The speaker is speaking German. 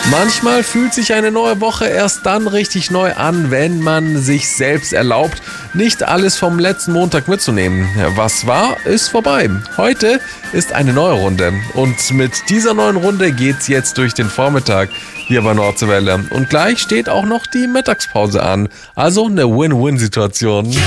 Manchmal fühlt sich eine neue Woche erst dann richtig neu an, wenn man sich selbst erlaubt, nicht alles vom letzten Montag mitzunehmen. Was war, ist vorbei. Heute ist eine neue Runde und mit dieser neuen Runde geht's jetzt durch den Vormittag hier bei Nordwelle. Und gleich steht auch noch die Mittagspause an. Also eine Win-Win-Situation.